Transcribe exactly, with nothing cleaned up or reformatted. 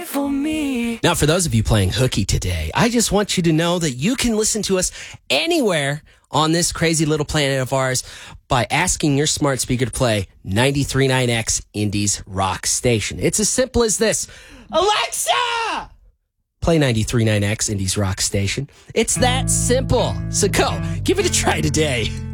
for me. Now, for those of you playing hooky today, I just want you to know that you can listen to us anywhere on this crazy little planet of ours by asking your smart speaker to play ninety-three point nine X Indies Rock Station. It's as simple as this. Alexa! Play ninety-three point nine X Indies Rock Station. It's that simple. So go, give it a try today.